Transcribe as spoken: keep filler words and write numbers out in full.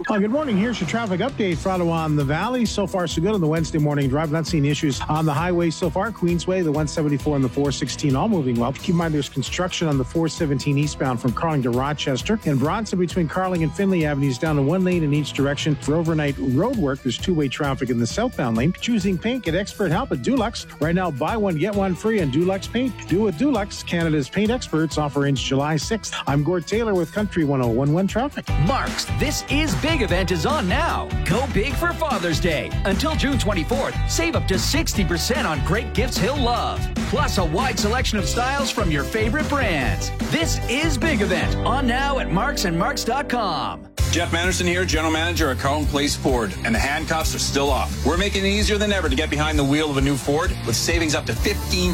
Well, good morning. Here's your traffic update for Ottawa on the Valley. So far, so good on the Wednesday morning drive. Not seeing issues on the highway so far. Queensway, the one seventy-four and the four sixteen all moving well. Keep in mind there's construction on the four seventeen eastbound from Carling to Rochester. And Bronson between Carling and Finley Avenues down to one lane in each direction. For overnight road work, there's two-way traffic in the southbound lane. Choosing paint, get expert help at Dulux. Right now, buy one, get one free on Dulux Paint. Do it Dulux, Canada's paint experts. Offer ends July sixth. I'm Gord Taylor with Country one oh one point one Traffic. Mark's This Is Big event is on now. Go big for Father's Day. Until June twenty-fourth, save up to sixty percent on great gifts he'll love. Plus a wide selection of styles from your favorite brands. This Is Big event on now at marks and marks dot com. Jeff Manderson here, General Manager at Carlton Place Ford, and the handcuffs are still off. We're making it easier than ever to get behind the wheel of a new Ford with savings up to fifteen